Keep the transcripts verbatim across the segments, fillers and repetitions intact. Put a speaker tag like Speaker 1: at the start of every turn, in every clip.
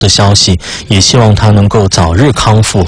Speaker 1: 消息，也希望他能够早日康复。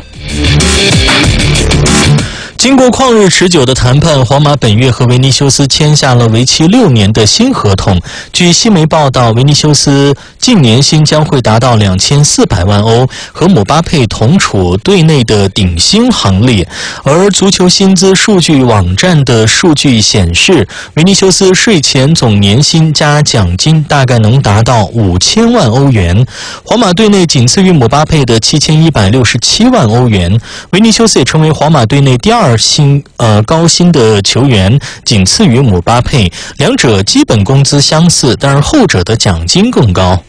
Speaker 1: 经过旷日持久的谈判，皇马本月和维尼修斯签下了为期六年的新合同。据西媒报道，维尼修斯净年薪将会达到两千四百万欧，和姆巴佩同处队内的顶薪行列。而足球薪资数据网站的数据显示，维尼修斯税前总年薪加奖金大概能达到五千万欧元。皇马队内仅次于姆巴佩的七千一百六十七万欧元。维尼修斯也成为皇马队内第二薪呃高薪的球员，仅次于姆巴佩，两者基本工资相似，但是后者的奖金更高。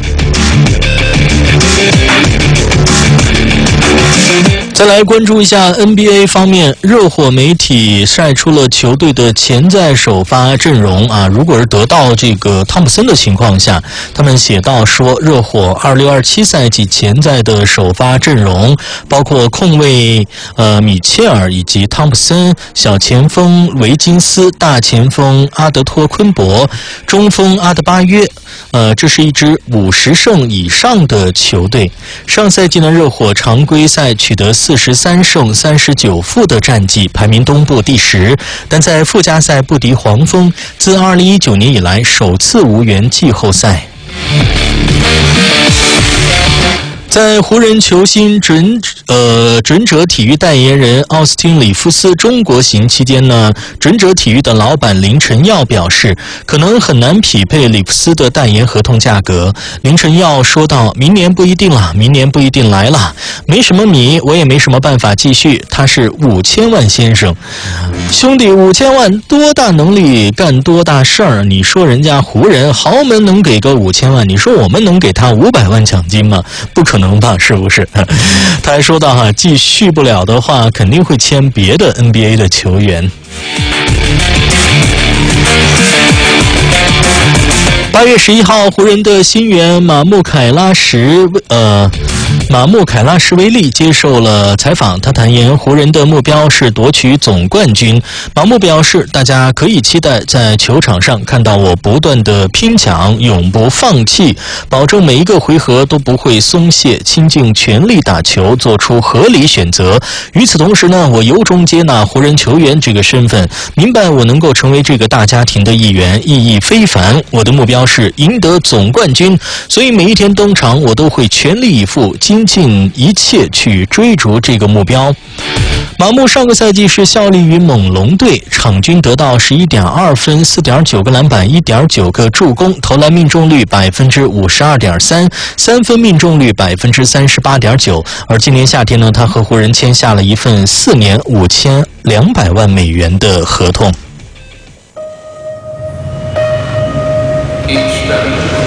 Speaker 1: 再来关注一下 N B A 方面，热火媒体晒出了球队的潜在首发阵容啊。如果是得到这个汤普森的情况下，他们写到说，热火二六二七赛季潜在的首发阵容包括控卫呃米切尔以及汤普森，小前锋维金斯，大前锋阿德托昆博，中锋阿德巴约。呃，这是一支五十胜以上的球队。上赛季呢，热火常规赛取得四十三胜三十九负的战绩，排名东部第十，但在附加赛不敌黄蜂，自二零一九年以来首次无缘季后赛。在湖人球星准呃准者体育代言人奥斯汀·里夫斯中国行期间呢，准者体育的老板林晨耀表示，可能很难匹配里夫斯的代言合同价格。林晨耀说道：“明年不一定了，明年不一定来了，没什么米，我也没什么办法继续。他是五千万先生，兄弟，五千万多大能力干多大事儿？你说人家湖人豪门能给个五千万，你说我们能给他五百万奖金吗？不可能。”能吧，是不是？他还说到哈，继续不了的话，肯定会签别的 N B A 的球员。八月十一号，湖人的新援马穆凯拉什呃马穆凯拉什维利接受了采访，他坦言湖人的目标是夺取总冠军。马穆表示，大家可以期待在球场上看到我不断的拼抢，永不放弃，保证每一个回合都不会松懈，倾尽全力打球，做出合理选择。与此同时呢，我由衷接纳湖人球员这个身份，明白我能够成为这个大家庭的一员，意义非凡。我的目标是赢得总冠军，所以每一天登场我都会全力以赴，倾尽一切去追逐这个目标。马穆上个赛季是效力于猛龙队，场均得到 十一点二分 四点九个篮板 一点九个助攻，投篮命中率 百分之五十二点三， 三分命中率 百分之三十八点九。 而今年夏天呢，他和湖人签下了一份四年五千两百万美元的合同。